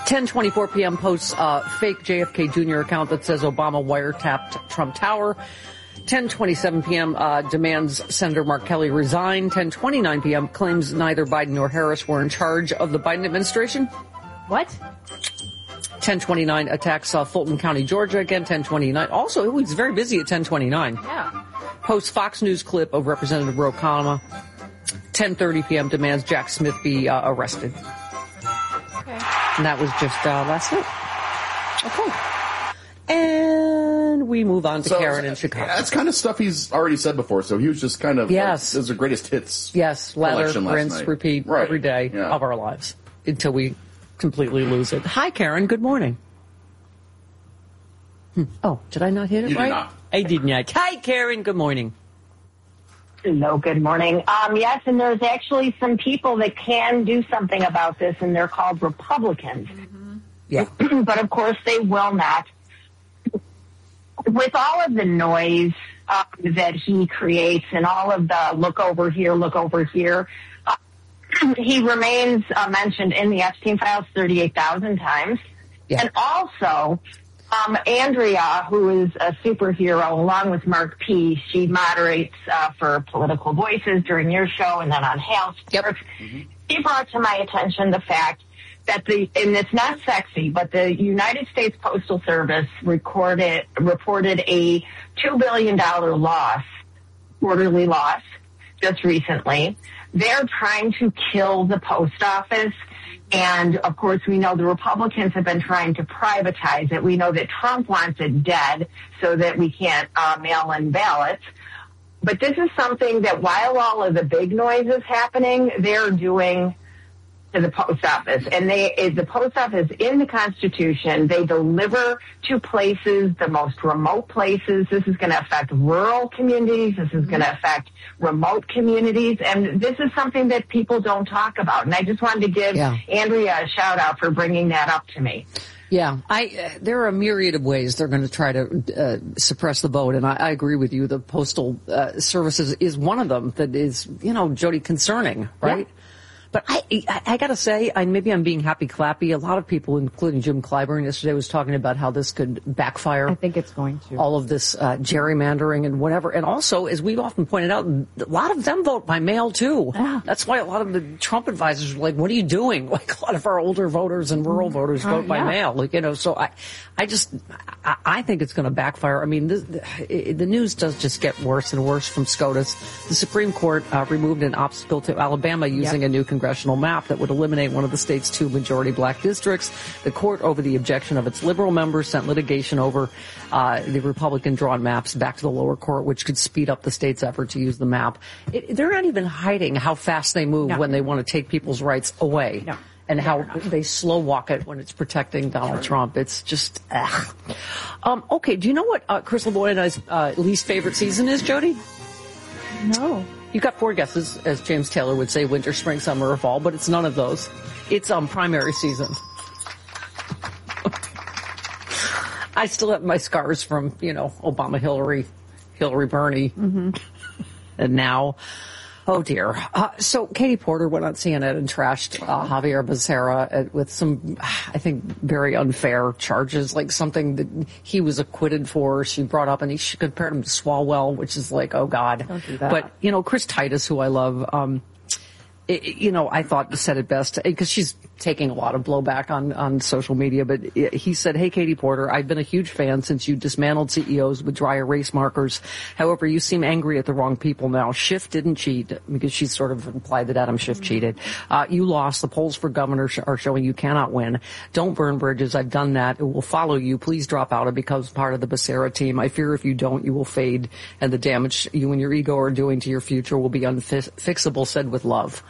10:24 p.m. posts fake JFK Jr. account that says Obama wiretapped Trump Tower. 10:27 p.m. Demands Senator Mark Kelly resign. 10:29 p.m. claims neither Biden nor Harris were in charge of the Biden administration. What? 10:29 attacks Fulton County, Georgia again. 10:29. Also, he's very busy at 10:29. Yeah. Posts Fox News clip of Representative Ro Khanna. 10:30 p.m. demands Jack Smith be arrested. Okay. And that was just last night. Okay. And we move on to Karen in Chicago. That's kind of stuff he's already said before, so he was just kind of, yes. This is the greatest hits. Yes, lather, rinse, night. repeat every day of our lives until we completely lose it. Hi, Karen. Good morning. Oh, did I not hit it you right? Did not. I did not. Hi, Karen. Good morning. Hello, good morning. Yes, and there's actually some people that can do something about this, and they're called Republicans. Mm-hmm. Yeah. But, of course, they will not. With all of the noise that he creates and all of the look over here, he remains mentioned in the Epstein files 38,000 times. Yeah. And also, Andrea, who is a superhero, along with Mark P., she moderates for Political Voices during your show and then on Hale Sports. Yep. Mm-hmm. She brought to my attention the fact that and it's not sexy, but the United States Postal Service reported a $2 billion loss, quarterly loss, just recently. They're trying to kill the post office. And, of course, we know the Republicans have been trying to privatize it. We know that Trump wants it dead so that we can't mail in ballots. But this is something that while all of the big noise is happening, they're doing to the post office. And the post office in the Constitution, they deliver to places, the most remote places. This is going to affect rural communities. This is going to affect remote communities. And this is something that people don't talk about. And I just wanted to give Andrea a shout out for bringing that up to me. Yeah, there are a myriad of ways they're going to try to suppress the vote, and I agree with you. The Postal Services is one of them that is, Jody, concerning, right? Yeah. But I got to say, maybe I'm being happy-clappy. A lot of people, including Jim Clyburn yesterday, was talking about how this could backfire. I think it's going to. All of this gerrymandering and whatever. And also, as we've often pointed out, a lot of them vote by mail, too. Yeah. That's why a lot of the Trump advisors are like, what are you doing? Like, a lot of our older voters and rural voters vote by mail. Like, so I think it's going to backfire. I mean, the news does just get worse and worse from SCOTUS. The Supreme Court removed an obstacle to Alabama using a new congressional map that would eliminate one of the state's 2 majority black districts. The court, over the objection of its liberal members, sent litigation over the Republican-drawn maps back to the lower court, which could speed up the state's effort to use the map. They're not even hiding how fast they move when they want to take people's rights away. No. And how they slow walk it when it's protecting Donald Trump. It's just, okay, do you know what Chris LeBoy and I's least favorite season is, Jody? No. You've got 4 guesses, as James Taylor would say, winter, spring, summer, or fall, but it's none of those. It's primary season. I still have my scars from, Obama, Hillary, Bernie, and now... Oh, dear. So Katie Porter went on CNN and trashed Javier Becerra with some, I think, very unfair charges, like something that he was acquitted for. She brought up, and she compared him to Swalwell, which is like, oh, God. Don't do that. But, Chris Titus, who I love, I thought said it best, because she's taking a lot of blowback on social media, but he said, hey, Katie Porter, I've been a huge fan since you dismantled CEOs with dry erase markers. However, you seem angry at the wrong people now. Schiff didn't cheat, because she sort of implied that Adam Schiff cheated. You lost. The polls for governor are showing you cannot win. Don't burn bridges. I've done that. It will follow you. Please drop out and become part of the Becerra team. I fear if you don't, you will fade, and the damage you and your ego are doing to your future will be unfixable, said with love.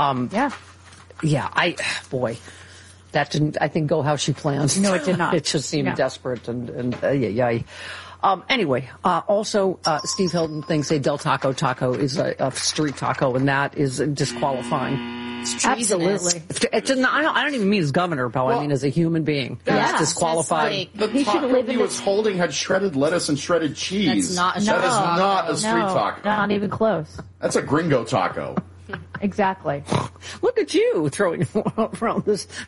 That didn't, I think, go how she planned. No, it did not. It just seemed desperate and anyway, also, Steve Hilton thinks a Del Taco taco is a street taco, and that is disqualifying. Absolutely. I don't even mean as governor, Paul. I mean as a human being. Yeah. It's disqualified. The taco he was holding had shredded lettuce and shredded cheese. That is not a street taco. Not even close. That's a gringo taco. Exactly. Look at you throwing around this